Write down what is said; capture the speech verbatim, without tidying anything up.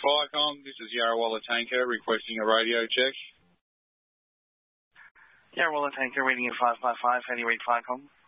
Firecom, this is Yarrawalla Tanker requesting a radio check. Yarrawalla Tanker reading at five five five, how do you read Firecom?